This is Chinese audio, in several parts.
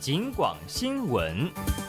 警广新闻。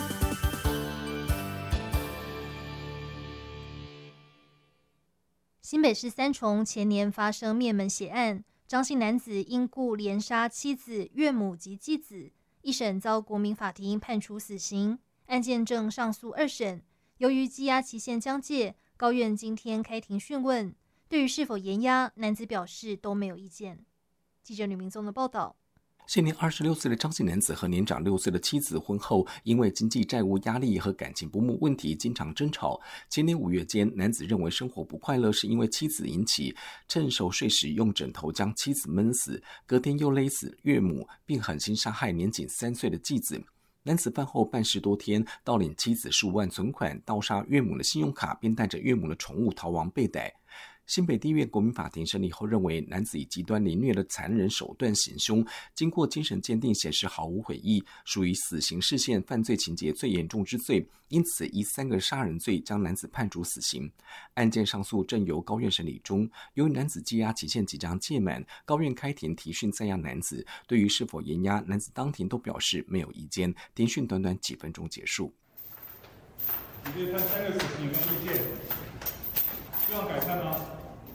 新北市三重前年发生灭门血案，张姓男子因故连杀妻子、岳母及继子，一审遭国民法庭判处死刑，案件正上诉2审。由于羁押期限将届，高院今天开庭讯问，对于是否延押，男子表示都没有意见。记者吕明宗的报道。 现年26岁的张姓男子和年长6岁的妻子婚后，因为经济债务压力和感情不睦问题经常争吵。前年5月间，男子认为生活不快乐是因为妻子引起，趁熟睡时用枕头将妻子闷死，隔天又勒死岳母，并狠心杀害年仅3岁的继子。男子饭后办事多天，盗领妻子15万存款，盗杀岳母的信用卡，并带着岳母的宠物逃亡被逮。新北地院国民法庭审理后认为，男子以极端凌虐的残忍手段行凶，经过精神鉴定显示毫无悔意，属于死刑释宪犯罪情节最严重之罪，因此以3个杀人罪将男子判处死刑。案件上诉正由高院审理中，由于男子羁押期限即将届满，高院开庭提讯在押男子，对于是否延押，男子当庭都表示没有意见。庭讯短短几分钟结束。 你对判3个死刑有没有意见？希望改判吗？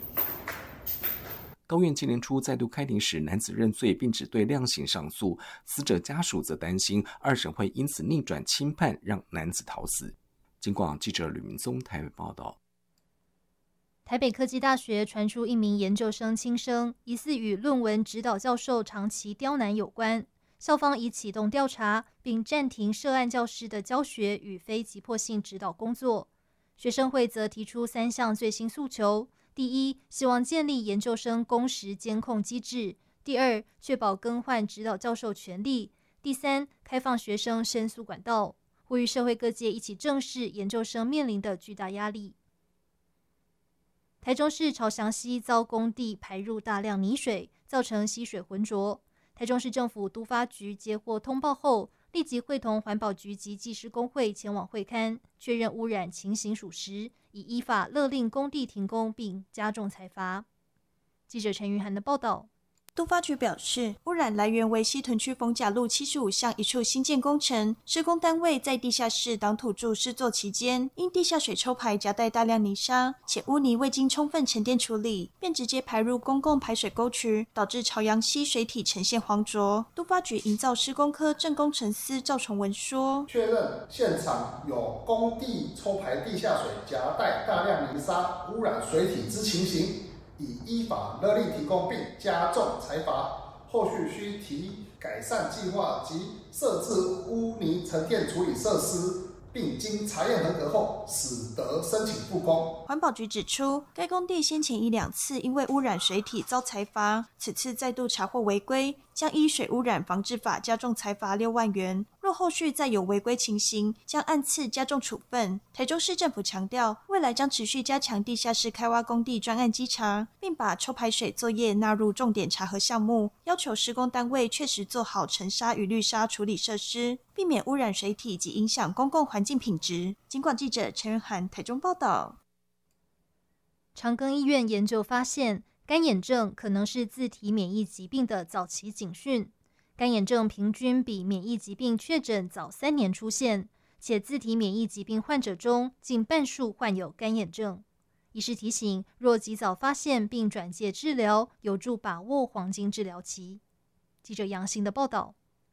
高院今年初再度开庭时，男子认罪并只对量刑上诉，死者家属则担心2审会因此逆转轻判，让男子逃死。警广记者吕明宗台北报道。 台北科技大学传出一名研究生轻生，疑似与论文指导教授长期刁难有关。校方已启动调查，并暂停涉案教师的教学与非急迫性指导工作。学生会则提出3项最新诉求：第一，希望建立研究生工时监控机制；第二，确保更换指导教授权利；第三，开放学生申诉管道。呼吁社会各界一起正视研究生面临的巨大压力。台中市朝翔溪遭工地排入大量泥水，造成溪水浑浊。台中市政府都发局接获通报后，立即会同环保局及技师工会前往会勘，确认污染情形属实，已依法勒令工地停工并加重裁罚。记者陈云涵的报道。 都发局表示，污染来源为西屯区逢甲路75巷一处新建工程，施工单位在地下室挡土柱施作期间，因地下水抽排夹带大量泥沙，且污泥未经充分沉淀处理，便直接排入公共排水沟渠，导致朝阳溪水体呈现黄浊。都发局营造施工科正工程司赵崇文说， 确认现场有工地抽排地下水夹带大量泥沙污染水体之情形，已依法勒令停工并加重裁罚，后续需提改善计划及设置污泥沉淀处理设施，并经查验合格后，使得申请复工。 环保局指出，该工地先前已2次因为污染水体遭裁罚，此次再度查获违规，将依水污染防治法加重裁罚6万元。若后续再有违规情形，将按次加重处分。台中市政府强调，未来将持续加强地下室开挖工地专案稽查，并把抽排水作业纳入重点查核项目，要求施工单位确实做好沉沙与滤沙处理设施，避免污染水体及影响公共环境品质。警广记者陈仁涵台中报道。 长庚医院研究发现，干眼症可能是自体免疫疾病的早期警讯。干眼症平均比免疫疾病确诊早3年出现，且自体免疫疾病患者中近半数患有干眼症。医师提醒，若及早发现并转介治疗，有助把握黄金治疗期。记者杨欣的报道。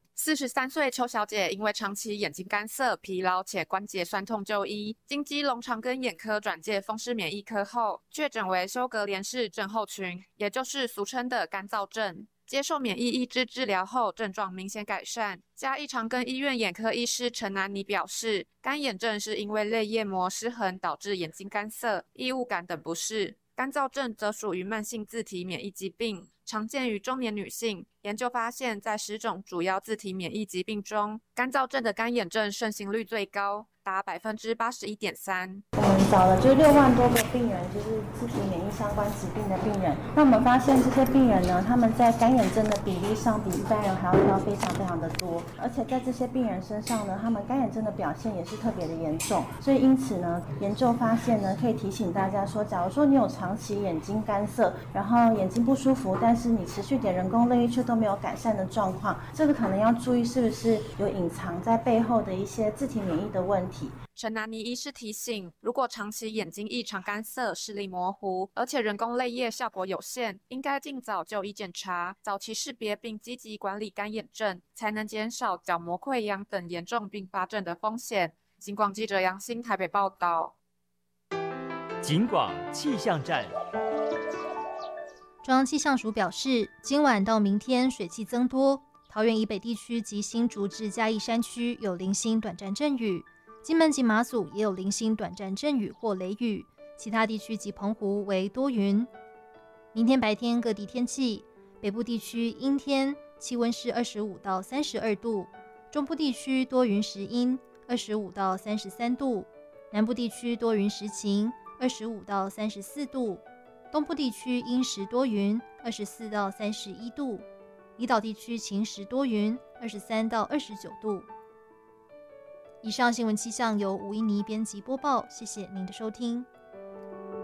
43岁邱小姐因为长期眼睛干涩、疲劳且关节酸痛就医，经基隆长庚眼科转介风湿免疫科后，确诊为休格连氏症候群，也就是俗称的干燥症。接受免疫抑制治疗后，症状明显改善。嘉义长庚医院眼科医师陈南妮表示，干眼症是因为泪液膜失衡导致眼睛干涩、异物感等不适。干燥症则属于慢性自体免疫疾病，常见于中年女性。研究发现，在10种主要自体免疫疾病中，干燥症的干眼症盛行率最高。 达81.3%。 我们找了就是6万多个病人，就是自体免疫相关疾病的病人。那我们发现这些病人呢，他们在干眼症的比例上比一般人还要高非常的多，而且在这些病人身上呢，他们干眼症的表现也是特别的严重。所以因此呢，研究发现呢，可以提醒大家说，假如说你有长期眼睛干涩，然后眼睛不舒服，但是你持续点人工泪液却都没有改善的状况，这个可能要注意是不是有隐藏在背后的一些自体免疫的问题。 陈南妮医师提醒，如果长期眼睛异常干涩、视力模糊，而且人工泪液效果有限，应该尽早就医检查，早期识别并积极管理干眼症，才能减少角膜溃疡等严重并发症的风险。警广记者杨欣台北报道。 警广气象站。 中央气象署表示，今晚到明天水汽增多，桃园以北地区及新竹至嘉义山区有零星短暂阵雨，金门及马祖也有零星短暂阵雨或雷雨，其他地区及澎湖为多云。明天白天各地天气，北部地区阴天，气温是25到32度，中部地区多云时阴，25到33度，南部地区多云时晴，25到34度，东部地区阴时多云，24到31度，离岛地区晴时多云，23到29度。以上新闻气象由吴依妮编辑播报，谢谢您的收听。